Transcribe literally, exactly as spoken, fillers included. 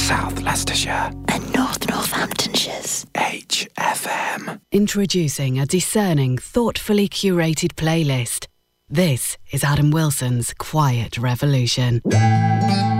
South Leicestershire and North Northamptonshire's H F M. Introducing a discerning, thoughtfully curated playlist. This is Adam Wilson's Quiet Revolution.